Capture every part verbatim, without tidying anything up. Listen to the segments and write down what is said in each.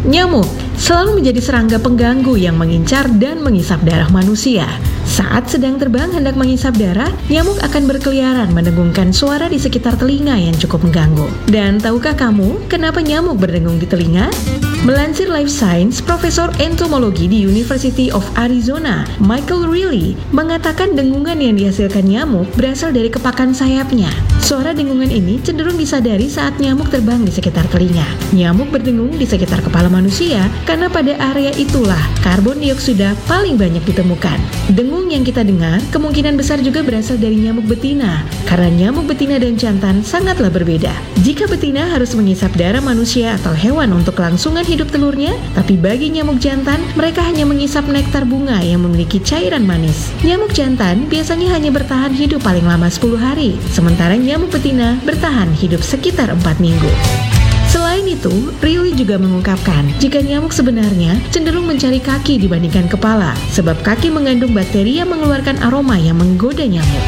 Nyamuk selalu menjadi serangga pengganggu yang mengincar dan mengisap darah manusia. Saat sedang terbang hendak mengisap darah, nyamuk akan berkeliaran mendengungkan suara di sekitar telinga yang cukup mengganggu. Dan tahukah kamu kenapa nyamuk berdengung di telinga? Melansir Life Science, Profesor Entomologi di University of Arizona, Michael Reilly, mengatakan dengungan yang dihasilkan nyamuk berasal dari kepakan sayapnya. Suara dengungan ini cenderung disadari saat nyamuk terbang di sekitar telinga. Nyamuk berdengung di sekitar kepala manusia karena pada area itulah karbon dioksida paling banyak ditemukan. Dengung yang kita dengar kemungkinan besar juga berasal dari nyamuk betina, karena nyamuk betina dan jantan sangatlah berbeda. Jika betina harus mengisap darah manusia atau hewan untuk kelangsungan hidup telurnya, tapi bagi nyamuk jantan, mereka hanya mengisap nektar bunga yang memiliki cairan manis. Nyamuk jantan biasanya hanya bertahan hidup paling lama sepuluh hari, sementara nyamuk betina bertahan hidup sekitar empat minggu. Selain itu, Reilly juga mengungkapkan jika nyamuk sebenarnya cenderung mencari kaki dibandingkan kepala, sebab kaki mengandung bakteri yang mengeluarkan aroma yang menggoda nyamuk.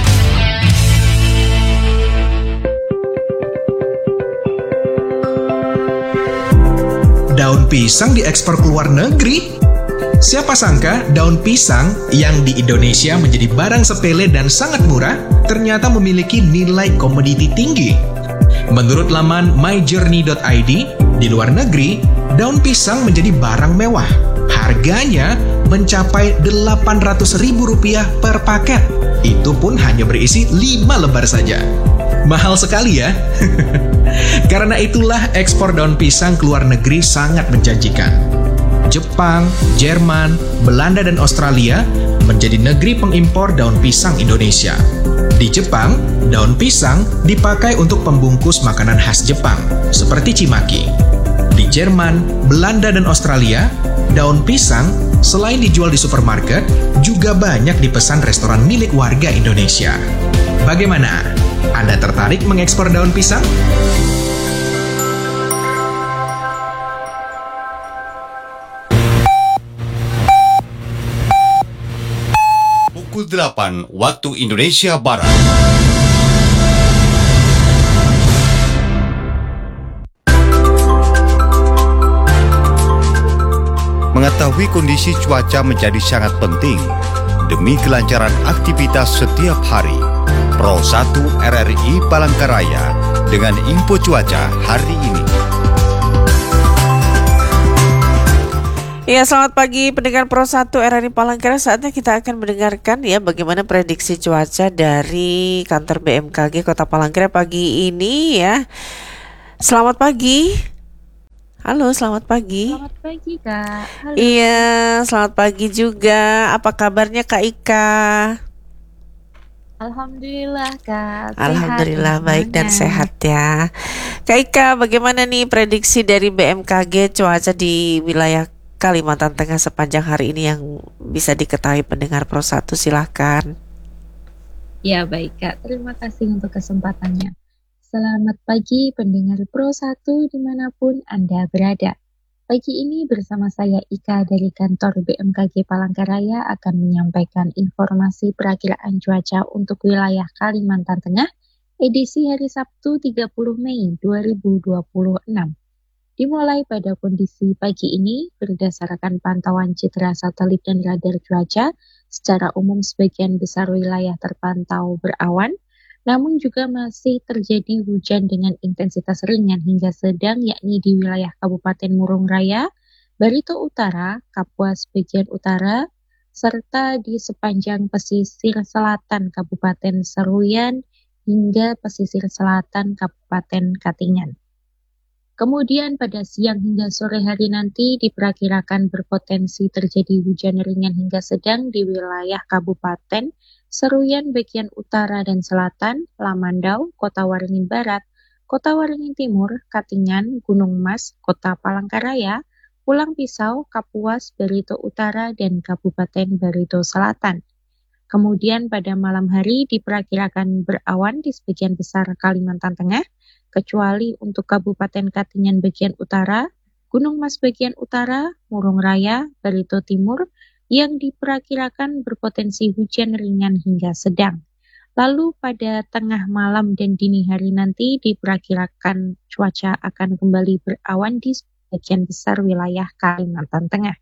Daun pisang diekspor ke luar negeri? Siapa sangka daun pisang yang di Indonesia menjadi barang sepele dan sangat murah, ternyata memiliki nilai komoditi tinggi. Menurut laman my journey dot i d, di luar negeri, daun pisang menjadi barang mewah. Harganya mencapai delapan ratus ribu rupiah per paket. Itu pun hanya berisi lima lembar saja. Mahal sekali ya. Karena itulah ekspor daun pisang ke luar negeri sangat menjanjikan. Jepang, Jerman, Belanda, dan Australia menjadi negeri pengimpor daun pisang Indonesia. Di Jepang, daun pisang dipakai untuk pembungkus makanan khas Jepang, seperti cimaki. Di Jerman, Belanda, dan Australia, daun pisang selain dijual di supermarket, juga banyak dipesan restoran milik warga Indonesia. Bagaimana? Anda tertarik mengekspor daun pisang? Pukul delapan waktu Indonesia Barat. Mengetahui kondisi cuaca menjadi sangat penting demi kelancaran aktivitas setiap hari. Pro satu R R I Palangkaraya dengan info cuaca hari ini. Ya, selamat pagi pendengar Pro satu R R I Palangkaraya. Saatnya kita akan mendengarkan ya bagaimana prediksi cuaca dari kantor B M K G Kota Palangkaraya pagi ini ya. Selamat pagi. Halo, selamat pagi. Selamat pagi, Kak. Halo. Iya, selamat pagi juga. Apa kabarnya Kak Ika? Alhamdulillah, Kak. Alhamdulillah sehat, baik dan sehat ya. Kak Ika, bagaimana nih prediksi dari B M K G cuaca di wilayah Kalimantan Tengah sepanjang hari ini yang bisa diketahui pendengar Pro satu, silahkan. Ya, baik, Kak. Terima kasih untuk kesempatannya. Selamat pagi pendengar Pro satu dimanapun Anda berada. Pagi ini bersama saya Ika dari kantor B M K G Palangkaraya akan menyampaikan informasi perakiraan cuaca untuk wilayah Kalimantan Tengah edisi hari Sabtu tiga puluh Mei dua ribu dua puluh enam. Dimulai pada kondisi pagi ini berdasarkan pantauan citra satelit dan radar cuaca, secara umum sebagian besar wilayah terpantau berawan, namun juga masih terjadi hujan dengan intensitas ringan hingga sedang yakni di wilayah Kabupaten Murung Raya, Barito Utara, Kapuas bagian utara, serta di sepanjang pesisir selatan Kabupaten Seruyan hingga pesisir selatan Kabupaten Katingan. Kemudian pada siang hingga sore hari nanti diperkirakan berpotensi terjadi hujan ringan hingga sedang di wilayah Kabupaten Seruyan bagian utara dan selatan, Lamandau, Kota Waringin Barat, Kota Waringin Timur, Katingan, Gunung Mas, Kota Palangkaraya, Pulang Pisau, Kapuas, Barito Utara, dan Kabupaten Barito Selatan. Kemudian pada malam hari diperkirakan berawan di sebagian besar Kalimantan Tengah, kecuali untuk Kabupaten Katingan bagian utara, Gunung Mas bagian utara, Murung Raya, Barito Timur, yang diperkirakan berpotensi hujan ringan hingga sedang. Lalu pada tengah malam dan dini hari nanti diperkirakan cuaca akan kembali berawan di sebagian besar wilayah Kalimantan Tengah.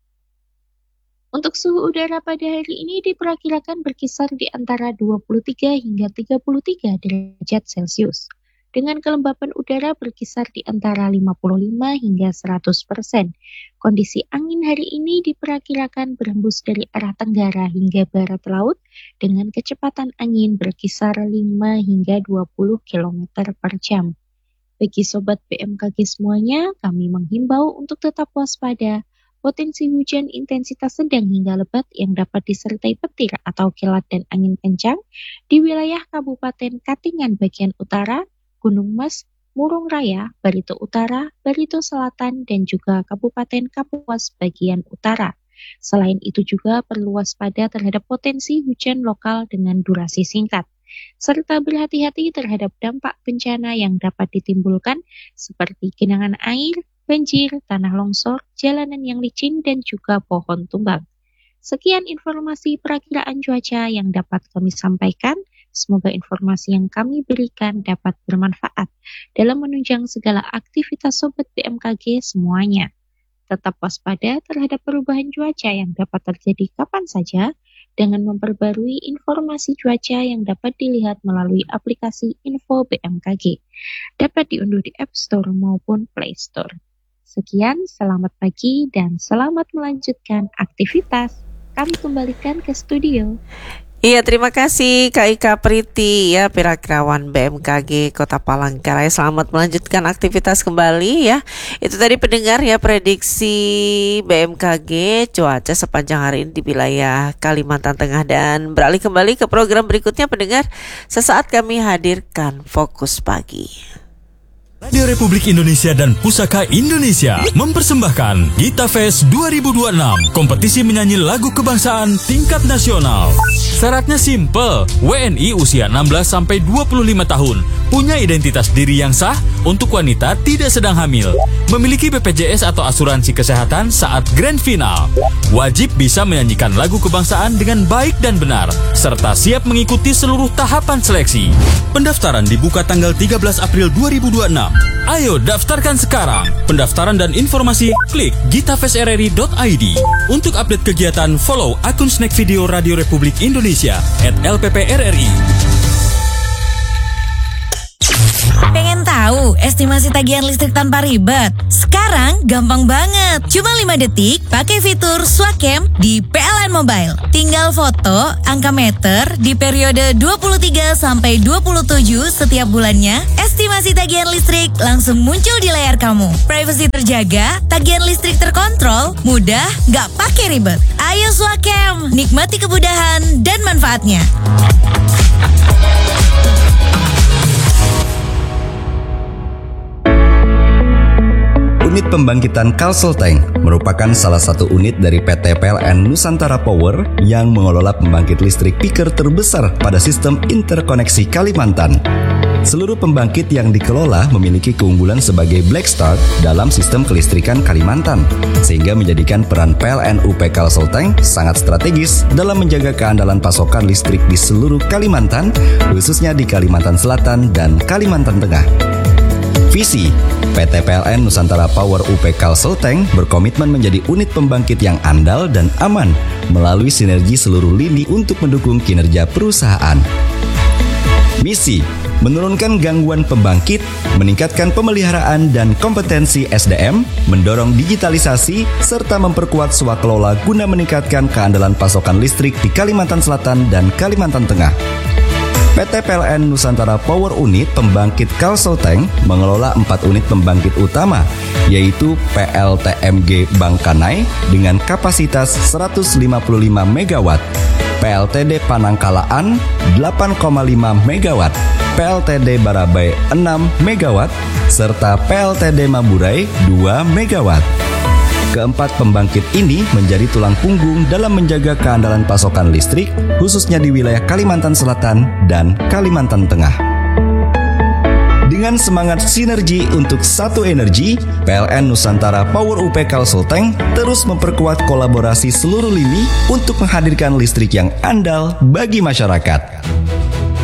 Untuk suhu udara pada hari ini diperkirakan berkisar di antara dua puluh tiga hingga tiga puluh tiga derajat Celcius, dengan kelembapan udara berkisar di antara lima puluh lima hingga seratus persen. Kondisi angin hari ini diperkirakan berhembus dari arah tenggara hingga barat laut dengan kecepatan angin berkisar lima hingga dua puluh kilometer per jam. Bagi Sobat B M K G semuanya, kami menghimbau untuk tetap waspada. Potensi hujan intensitas sedang hingga lebat yang dapat disertai petir atau kilat dan angin kencang di wilayah Kabupaten Katingan bagian utara, Gunung Mas, Murung Raya, Barito Utara, Barito Selatan, dan juga Kabupaten Kapuas bagian utara. Selain itu juga perlu waspada terhadap potensi hujan lokal dengan durasi singkat, serta berhati-hati terhadap dampak bencana yang dapat ditimbulkan seperti genangan air, banjir, tanah longsor, jalanan yang licin, dan juga pohon tumbang. Sekian informasi perakiraan cuaca yang dapat kami sampaikan. Semoga informasi yang kami berikan dapat bermanfaat dalam menunjang segala aktivitas Sobat B M K G semuanya. Tetap waspada terhadap perubahan cuaca yang dapat terjadi kapan saja dengan memperbarui informasi cuaca yang dapat dilihat melalui aplikasi Info B M K G. Dapat diunduh di App Store maupun Play Store. Sekian, selamat pagi dan selamat melanjutkan aktivitas. Kami kembalikan ke studio. Iya, terima kasih Kak Ika Priti ya, Perakirawan B M K G Kota Palangkaraya. Selamat melanjutkan aktivitas kembali ya. Itu tadi pendengar ya, prediksi B M K G cuaca sepanjang hari ini di wilayah Kalimantan Tengah. Dan beralih kembali ke program berikutnya pendengar, sesaat kami hadirkan Fokus Pagi. Radio Republik Indonesia dan Pusaka Indonesia mempersembahkan Gita Fest dua ribu dua puluh enam, kompetisi menyanyi lagu kebangsaan tingkat nasional. Syaratnya simple, W N I usia enam belas sampai dua puluh lima tahun, punya identitas diri yang sah, untuk wanita tidak sedang hamil, memiliki B P J S atau asuransi kesehatan saat grand final, wajib bisa menyanyikan lagu kebangsaan dengan baik dan benar, serta siap mengikuti seluruh tahapan seleksi. Pendaftaran dibuka tanggal tiga belas April dua ribu dua puluh enam. Ayo daftarkan sekarang. Pendaftaran dan informasi klik gitafest r r i dot i d. Untuk update kegiatan follow akun Snack Video Radio Republik Indonesia at L P P R R I. Pengen tahu estimasi tagihan listrik tanpa ribet? Sekarang gampang banget. Cuma lima detik pakai fitur Swakem di P L N Mobile. Tinggal foto angka meter di periode dua puluh tiga sampai dua puluh tujuh setiap bulannya. Estimasi tagihan listrik langsung muncul di layar kamu. Privacy terjaga, tagihan listrik terkontrol, mudah, nggak pakai ribet. Ayo Swakem, nikmati kemudahan dan manfaatnya. Unit pembangkitan Kalselteng merupakan salah satu unit dari P T P L N Nusantara Power yang mengelola pembangkit listrik peaker terbesar pada sistem interkoneksi Kalimantan. Seluruh pembangkit yang dikelola memiliki keunggulan sebagai black start dalam sistem kelistrikan Kalimantan, sehingga menjadikan peran P L N U P Kalselteng sangat strategis dalam menjaga keandalan pasokan listrik di seluruh Kalimantan, khususnya di Kalimantan Selatan dan Kalimantan Tengah. Visi P T P L N Nusantara Power U P Kalselteng berkomitmen menjadi unit pembangkit yang andal dan aman melalui sinergi seluruh lini untuk mendukung kinerja perusahaan. Misi menurunkan gangguan pembangkit, meningkatkan pemeliharaan dan kompetensi S D M, mendorong digitalisasi, serta memperkuat swakelola guna meningkatkan keandalan pasokan listrik di Kalimantan Selatan dan Kalimantan Tengah. P T P L N Nusantara Power Unit Pembangkit Kalselteng mengelola empat unit pembangkit utama, yaitu P L T M G Bangkanai dengan kapasitas seratus lima puluh lima megawatt, P L T D Panangkalaan delapan koma lima megawatt, P L T D Barabai enam megawatt, serta P L T D Maburai dua megawatt. Keempat pembangkit ini menjadi tulang punggung dalam menjaga keandalan pasokan listrik, khususnya di wilayah Kalimantan Selatan dan Kalimantan Tengah. Dengan semangat sinergi untuk satu energi, P L N Nusantara Power U P Kalselteng terus memperkuat kolaborasi seluruh lini untuk menghadirkan listrik yang andal bagi masyarakat.